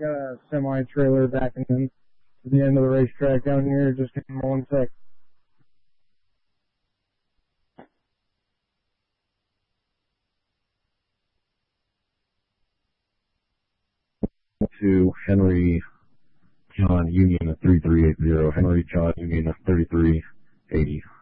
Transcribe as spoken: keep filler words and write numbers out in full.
Got a semi-trailer backing in to the end of the racetrack down here. Just give me one sec. To Henry John Union of three three eight zero. Henry John Union of thirty-three eighty.